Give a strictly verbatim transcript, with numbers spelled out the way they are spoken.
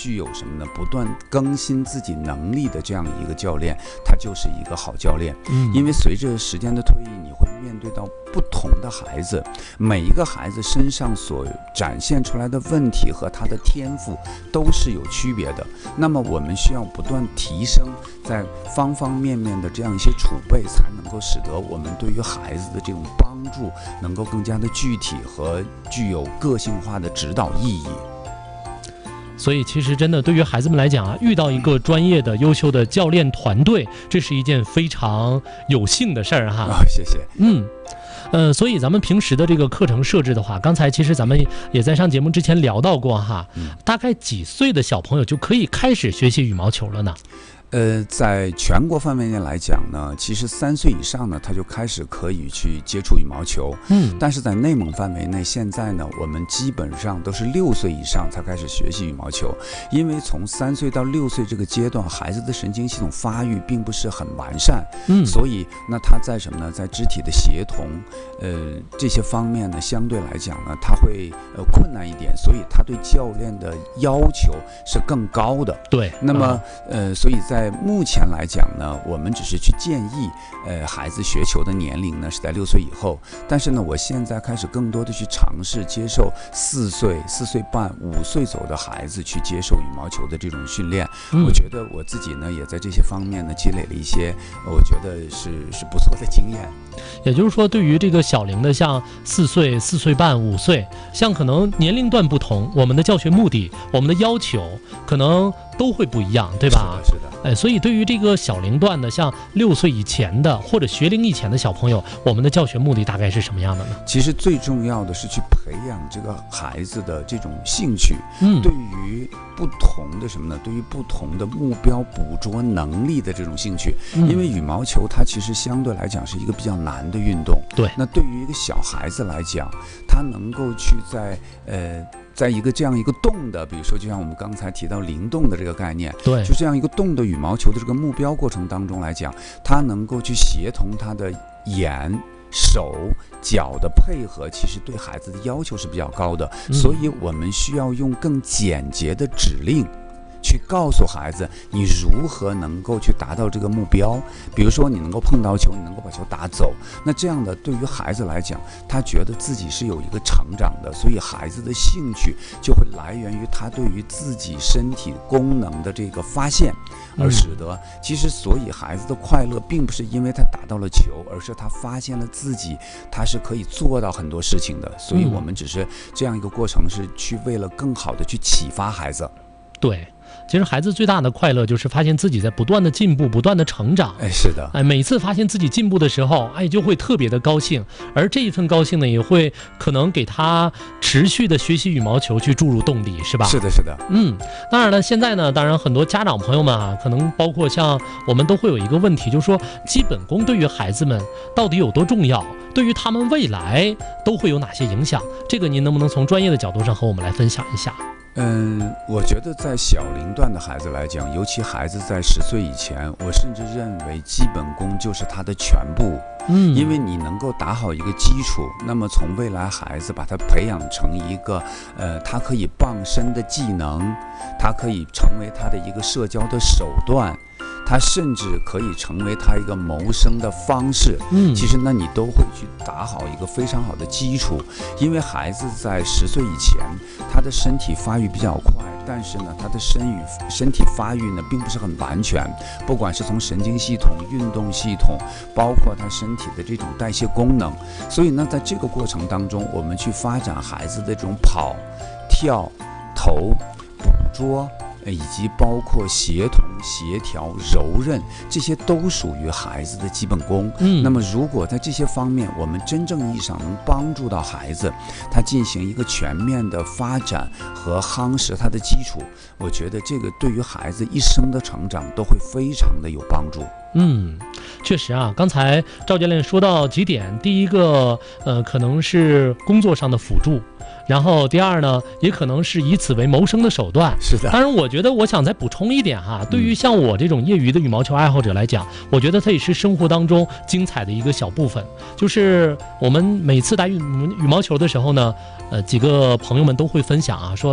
具有什么呢？不断更新自己能力的这样一个教练，他就是一个好教练。嗯，因为随着时间的推移，你会面对到不同的孩子，每一个孩子身上所展现出来的问题和他的天赋都是有区别的。那么我们需要不断提升在方方面面的这样一些储备，才能够使得我们对于孩子的这种帮助能够更加的具体和具有个性化的指导意义。 所以其实真的对于孩子们来讲啊，遇到一个专业的优秀的教练团队，这是一件非常有幸的事儿哈。 啊，谢谢。 嗯。呃，所以咱们平时的这个课程设置的话，刚才其实咱们也在上节目之前聊到过哈，嗯、大概几岁的小朋友就可以开始学习羽毛球了呢？ 呃，在全国范围内来讲呢，其实三岁以上呢，他就开始可以去接触羽毛球。嗯，但是在内蒙范围内，现在呢，我们基本上都是六岁以上才开始学习羽毛球，因为从三岁到六岁这个阶段，孩子的神经系统发育并不是很完善。嗯，所以那他在什么呢？在肢体的协同，呃，这些方面呢，相对来讲呢，他会呃困难一点，所以他对教练的要求是更高的。 对， 那么、嗯、呃，所以在在目前来讲呢，我们只是去建议，呃，孩子学球的年龄呢是在六岁以后。但是呢，我现在开始更多的去尝试接受四岁、四岁半、五岁左右的孩子去接受羽毛球的这种训练。嗯、我觉得我自己呢也在这些方面呢积累了一些，我觉得是是不错的经验。 也就是说，对于这个小龄的，像四岁、四岁半、五岁，像可能年龄段不同，我们的教学目的、我们的要求可能都会不一样，对吧？ 是的，是的。 哎，所以对于这个小龄段的，像六岁以前的或者学龄以前的小朋友，我们的教学目的大概是什么样的呢？ 其实最重要的是去培养这个孩子的这种兴趣，嗯，对于不同的什么呢？对于不同的目标捕捉能力的这种兴趣，嗯、因为羽毛球它其实相对来讲是一个比较难的运动。 对， 那对于一个小孩子来讲，他能够去在呃。在一个这样一个动的，比如说就像我们刚才提到灵动的这个概念， 对， 就这样一个动的羽毛球的这个目标过程当中来讲，他能够去协同他的眼、手、脚的配合，其实对孩子的要求是比较高的，嗯、所以我们需要用更简洁的指令去告诉孩子你如何能够去达到这个目标。比如说你能够碰到球，你能够把球打走，那这样的对于孩子来讲，他觉得自己是有一个成长的，所以孩子的兴趣就会来源于他对于自己身体功能的这个发现，而使得其实所以孩子的快乐并不是因为他打到了球，而是他发现了自己他是可以做到很多事情的。所以我们只是这样一个过程，是去为了更好的去启发孩子。 对，其实孩子最大的快乐就是发现自己在不断的进步，不断的成长。 哎，是的， 哎，每次发现自己进步的时候，哎，就会特别的高兴，而这一份高兴呢，也会可能给他持续的学习羽毛球去注入动力，是吧？ 是的，是的。 嗯，当然了，现在呢，当然很多家长朋友们啊，可能包括像我们都会有一个问题，就是说基本功对于孩子们到底有多重要？对于他们未来都会有哪些影响？这个您能不能从专业的角度上和我们来分享一下？ 嗯，我觉得在小龄段的孩子来讲，尤其孩子在十岁以前，我甚至认为基本功就是他的全部。嗯，因为你能够打好一个基础，那么从未来孩子把他培养成一个呃，他可以傍身的技能，他可以成为他的一个社交的手段，他甚至可以成为他一个谋生的方式。嗯，其实呢，你都会去打好一个非常好的基础。因为孩子在十岁以前，他的身体发育比较快，但是呢，他的身与身体发育呢并不是很完全，不管是从神经系统、运动系统，包括他身体的这种代谢功能。所以呢，在这个过程当中，我们去发展孩子的这种跑、跳、投、捕捉，以及包括协同、协调、柔韧，这些都属于孩子的基本功。嗯，那么如果在这些方面，我们真正意义上能帮助到孩子，他进行一个全面的发展和夯实他的基础，我觉得这个对于孩子一生的成长都会非常的有帮助。 嗯，确实啊，刚才赵教练说到几点，第一个，呃，可能是工作上的辅助。然后第二呢，也可能是以此为谋生的手段。 是的。 当然，我觉得我想再补充一点哈，对于像我这种业余的羽毛球爱好者来讲，我觉得它也是生活当中精彩的一个小部分。就是我们每次打羽羽毛球的时候呢，呃，几个朋友们都会分享啊，说